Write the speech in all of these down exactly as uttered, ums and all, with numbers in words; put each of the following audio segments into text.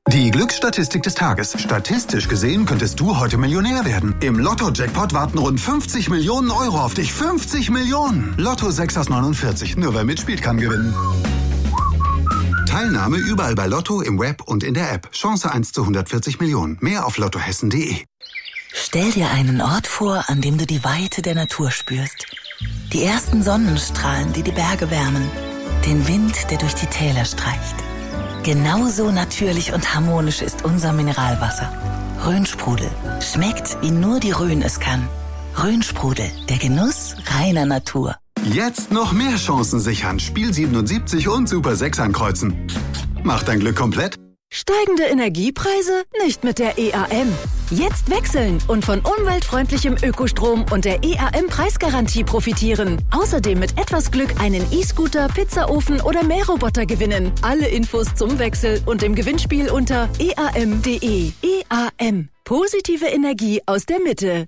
Die Glücksstatistik des Tages. Statistisch gesehen könntest du heute Millionär werden. Im Lotto-Jackpot warten rund fünfzig Millionen Euro auf dich. fünfzig Millionen! Lotto sechs aus neunundvierzig. Nur wer mitspielt, kann gewinnen. Teilnahme überall bei Lotto, im Web und in der App. Chance eins zu hundertvierzig Millionen. Mehr auf lottohessen punkt de. Stell dir einen Ort vor, an dem du die Weite der Natur spürst. Die ersten Sonnenstrahlen, die die Berge wärmen. Den Wind, der durch die Täler streicht. Genauso natürlich und harmonisch ist unser Mineralwasser. Rhönsprudel. Schmeckt, wie nur die Rhön es kann. Rhönsprudel. Der Genuss reiner Natur. Jetzt noch mehr Chancen sichern. Spiel siebenundsiebzig und Super sechs ankreuzen. Macht dein Glück komplett. Steigende Energiepreise? Nicht mit der E A M. Jetzt wechseln und von umweltfreundlichem Ökostrom und der E A M-Preisgarantie profitieren. Außerdem mit etwas Glück einen E-Scooter, Pizzaofen oder Mähroboter gewinnen. Alle Infos zum Wechsel und im Gewinnspiel unter e a m punkt de. E A M. Positive Energie aus der Mitte.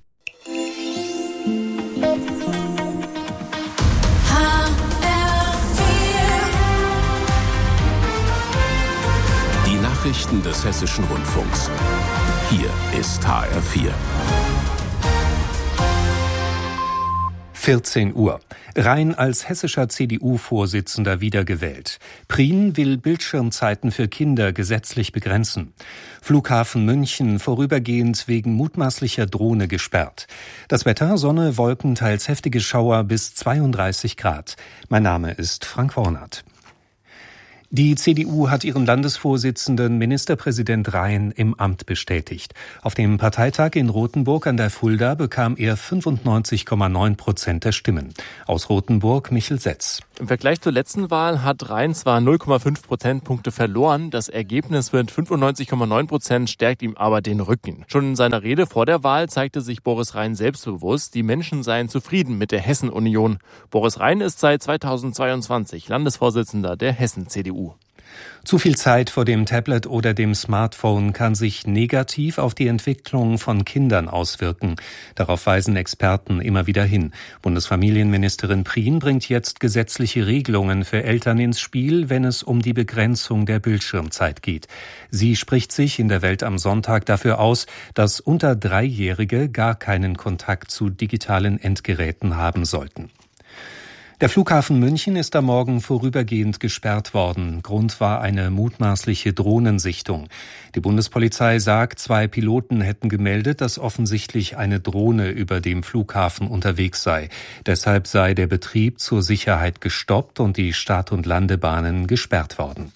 Nachrichten des Hessischen Rundfunks. Hier ist H R vier. vierzehn Uhr. Rhein als hessischer C D U-Vorsitzender wiedergewählt. Prien will Bildschirmzeiten für Kinder gesetzlich begrenzen. Flughafen München vorübergehend wegen mutmaßlicher Drohne gesperrt. Das Wetter, Sonne, Wolken, teils heftige Schauer bis zweiunddreißig Grad. Mein Name ist Frank Wornath. Die C D U hat ihren Landesvorsitzenden Ministerpräsident Rhein im Amt bestätigt. Auf dem Parteitag in Rothenburg an der Fulda bekam er fünfundneunzig Komma neun Prozent der Stimmen. Aus Rothenburg Michel Setz. Im Vergleich zur letzten Wahl hat Rhein zwar null Komma fünf Prozentpunkte verloren, das Ergebnis mit fünfundneunzig Komma neun Prozent stärkt ihm aber den Rücken. Schon in seiner Rede vor der Wahl zeigte sich Boris Rhein selbstbewusst, die Menschen seien zufrieden mit der Hessen-Union. Boris Rhein ist seit zweitausendzweiundzwanzig Landesvorsitzender der Hessen-C D U. Zu viel Zeit vor dem Tablet oder dem Smartphone kann sich negativ auf die Entwicklung von Kindern auswirken. Darauf weisen Experten immer wieder hin. Bundesfamilienministerin Prien bringt jetzt gesetzliche Regelungen für Eltern ins Spiel, wenn es um die Begrenzung der Bildschirmzeit geht. Sie spricht sich in der Welt am Sonntag dafür aus, dass unter Dreijährige gar keinen Kontakt zu digitalen Endgeräten haben sollten. Der Flughafen München ist am Morgen vorübergehend gesperrt worden. Grund war eine mutmaßliche Drohnensichtung. Die Bundespolizei sagt, zwei Piloten hätten gemeldet, dass offensichtlich eine Drohne über dem Flughafen unterwegs sei. Deshalb sei der Betrieb zur Sicherheit gestoppt und die Start- und Landebahnen gesperrt worden.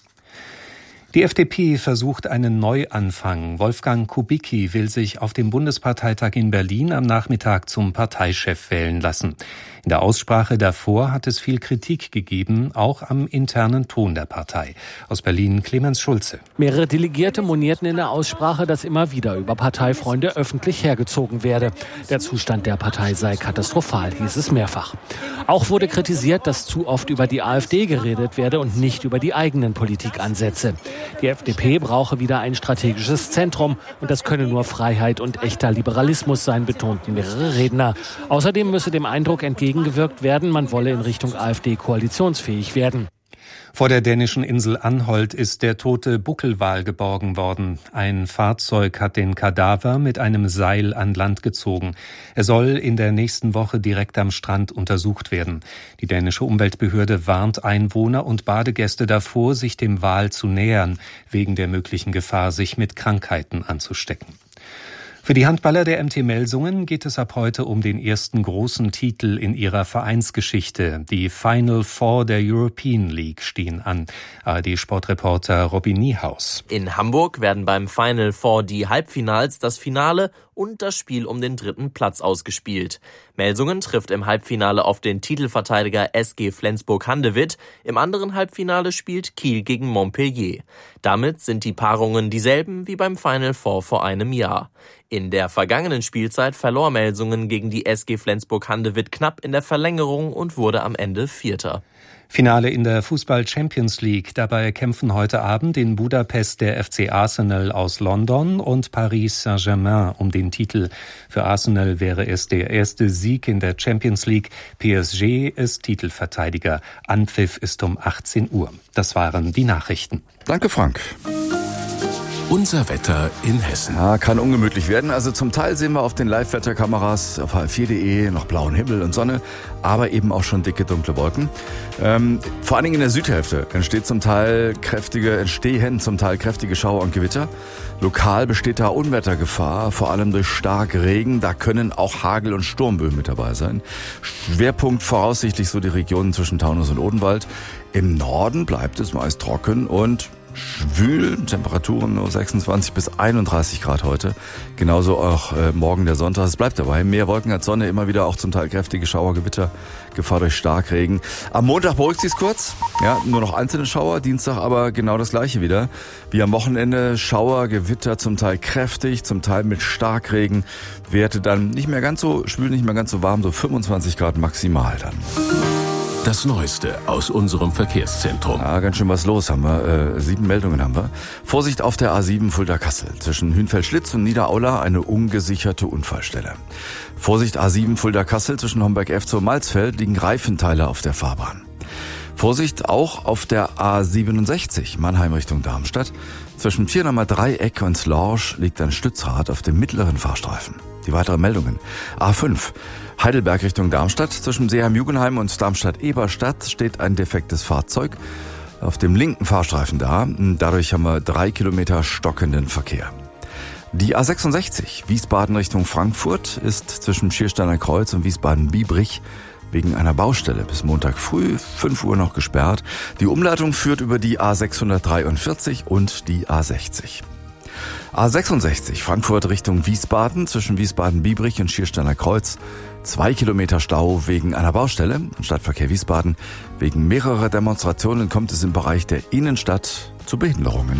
Die F D P versucht einen Neuanfang. Wolfgang Kubicki will sich auf dem Bundesparteitag in Berlin am Nachmittag zum Parteichef wählen lassen. In der Aussprache davor hat es viel Kritik gegeben, auch am internen Ton der Partei. Aus Berlin Clemens Schulze. Mehrere Delegierte monierten in der Aussprache, dass immer wieder über Parteifreunde öffentlich hergezogen werde. Der Zustand der Partei sei katastrophal, hieß es mehrfach. Auch wurde kritisiert, dass zu oft über die AfD geredet werde und nicht über die eigenen Politikansätze. Die F D P brauche wieder ein strategisches Zentrum und das könne nur Freiheit und echter Liberalismus sein, betonten mehrere Redner. Außerdem müsse dem Eindruck entgegengewirkt werden, man wolle in Richtung AfD koalitionsfähig werden. Vor der dänischen Insel Anholt ist der tote Buckelwal geborgen worden. Ein Fahrzeug hat den Kadaver mit einem Seil an Land gezogen. Er soll in der nächsten Woche direkt am Strand untersucht werden. Die dänische Umweltbehörde warnt Einwohner und Badegäste davor, sich dem Wal zu nähern, wegen der möglichen Gefahr, sich mit Krankheiten anzustecken. Für die Handballer der M T Melsungen geht es ab heute um den ersten großen Titel in ihrer Vereinsgeschichte. Die Final Four der European League stehen an. A R D-Sportreporter Robin Niehaus. In Hamburg werden beim Final Four die Halbfinals, das Finale und das Spiel um den dritten Platz ausgespielt. Melsungen trifft im Halbfinale auf den Titelverteidiger S G Flensburg-Handewitt. Im anderen Halbfinale spielt Kiel gegen Montpellier. Damit sind die Paarungen dieselben wie beim Final Four vor einem Jahr. In der vergangenen Spielzeit verlor Melsungen gegen die S G Flensburg-Handewitt knapp in der Verlängerung und wurde am Ende Vierter. Finale in der Fußball-Champions League. Dabei kämpfen heute Abend in Budapest der F C Arsenal aus London und Paris Saint-Germain um den Titel. Für Arsenal wäre es der erste Sieg in der Champions League. P S G ist Titelverteidiger. Anpfiff ist um achtzehn Uhr. Das waren die Nachrichten. Danke, Frank. Unser Wetter in Hessen. Ja, kann ungemütlich werden. Also zum Teil sehen wir auf den Live-Wetterkameras auf H L vier punkt de noch blauen Himmel und Sonne, aber eben auch schon dicke, dunkle Wolken. Ähm, vor allen Dingen in der Südhälfte entsteht zum Teil kräftige, entstehen zum Teil kräftige Schauer und Gewitter. Lokal besteht da Unwettergefahr, vor allem durch starken Regen. Da können auch Hagel- und Sturmböen mit dabei sein. Schwerpunkt voraussichtlich so die Regionen zwischen Taunus und Odenwald. Im Norden bleibt es meist trocken und schwül, Temperaturen nur sechsundzwanzig bis einunddreißig Grad heute. Genauso auch äh, morgen der Sonntag. Es bleibt dabei. Mehr Wolken als Sonne, immer wieder auch zum Teil kräftige Schauer, Gewitter, Gefahr durch Starkregen. Am Montag beruhigt sich's kurz. Ja, nur noch einzelne Schauer. Dienstag aber genau das Gleiche wieder. Wie am Wochenende Schauer, Gewitter, zum Teil kräftig, zum Teil mit Starkregen. Werte dann nicht mehr ganz so schwül, nicht mehr ganz so warm, so fünfundzwanzig Grad maximal dann. Das Neueste aus unserem Verkehrszentrum. Ja, ganz schön was los haben wir. Äh, sieben Meldungen haben wir. Vorsicht auf der A sieben Fulda-Kassel. Zwischen Hünfeld-Schlitz und Niederaula eine ungesicherte Unfallstelle. Vorsicht A sieben Fulda-Kassel. Zwischen Homberg-Efzow und Malzfeld liegen Reifenteile auf der Fahrbahn. Vorsicht auch auf der A siebenundsechzig Mannheim Richtung Darmstadt. Zwischen Viernamer Dreieck und Lorsch liegt ein Stützrad auf dem mittleren Fahrstreifen. Die weiteren Meldungen. A fünf Heidelberg Richtung Darmstadt. Zwischen Seeheim-Jugenheim und Darmstadt-Eberstadt steht ein defektes Fahrzeug auf dem linken Fahrstreifen da. Dadurch haben wir drei Kilometer stockenden Verkehr. Die A sechsundsechzig Wiesbaden Richtung Frankfurt ist zwischen Schiersteiner Kreuz und Wiesbaden-Biebrich wegen einer Baustelle bis Montag früh fünf Uhr noch gesperrt. Die Umleitung führt über die A sechshundertdreiundvierzig und die A sechzig. A sechsundsechzig Frankfurt Richtung Wiesbaden zwischen Wiesbaden-Biebrich und Schiersteiner Kreuz. Zwei Kilometer Stau wegen einer Baustelle. Stadtverkehr Wiesbaden. Wegen mehrerer Demonstrationen kommt es im Bereich der Innenstadt zu Behinderungen.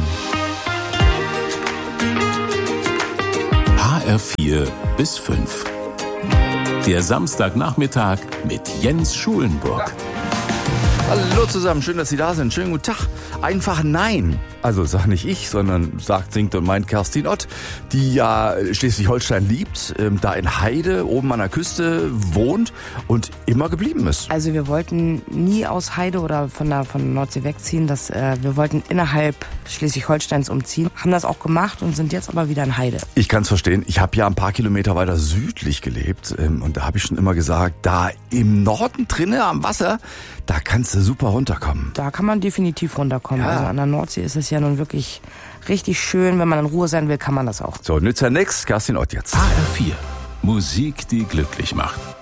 H R vier bis fünf. Der Samstagnachmittag mit Jens Schulenburg. Hallo zusammen, schön, dass Sie da sind. Schönen guten Tag. Einfach nein. Also sag nicht ich, sondern sagt, singt und meint Kerstin Ott, die ja Schleswig-Holstein liebt, da in Heide oben an der Küste wohnt und immer geblieben ist. Also wir wollten nie aus Heide oder von der, von der Nordsee wegziehen. Das, äh, wir wollten innerhalb Schleswig-Holsteins umziehen, haben das auch gemacht und sind jetzt aber wieder in Heide. Ich kann es verstehen. Ich habe ja ein paar Kilometer weiter südlich gelebt und da habe ich schon immer gesagt, da im Norden drinne am Wasser, da kannst du super runterkommen. Da kann man definitiv runterkommen. Ja. Also an der Nordsee ist es ja nun wirklich richtig schön. Wenn man in Ruhe sein will, kann man das auch. So, nützt ja nix. Kerstin Ott jetzt. H R vier. Musik, die glücklich macht.